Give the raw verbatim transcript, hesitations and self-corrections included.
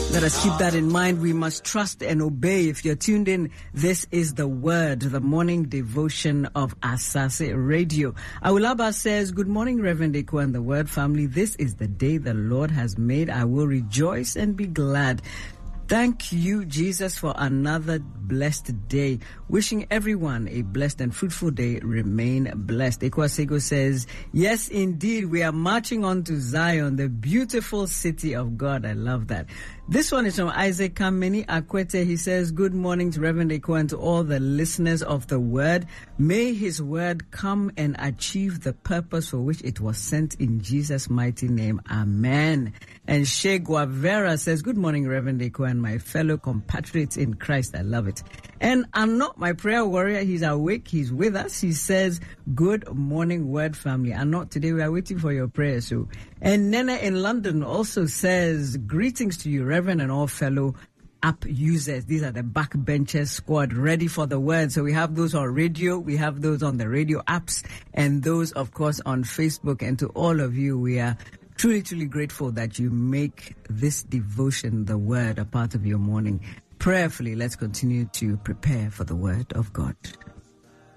Let us keep that in mind. We must trust and obey. If you're tuned in, this is the Word, the morning devotion of Asase Radio. Awulaba says, good morning, Reverend Eko and the Word family. This is the day the Lord has made. I will rejoice and be glad. Thank you, Jesus, for another blessed day. Wishing everyone a blessed and fruitful day. Remain blessed. Ekwasego says, yes, indeed, we are marching on to Zion, the beautiful city of God. I love that. This one is from Isaac Kameni Akwete. He says, good morning to Reverend Eko and to all the listeners of the Word. May his word come and achieve the purpose for which it was sent in Jesus' mighty name. Amen. And Shea Guavera says, good morning, Reverend Eko and my fellow compatriots in Christ. I love it. And I'm not my prayer warrior. He's awake. He's with us. He says, good morning, Word family. And not today. We are waiting for your prayers. So, and Nena in London also says, greetings to you, Reverend, and all fellow app users. These are the backbenchers squad ready for the Word. So we have those on radio. We have those on the radio apps and those, of course, on Facebook. And to all of you, we are truly, truly grateful that you make this devotion, the Word, a part of your morning. Prayerfully, let's continue to prepare for the Word of God.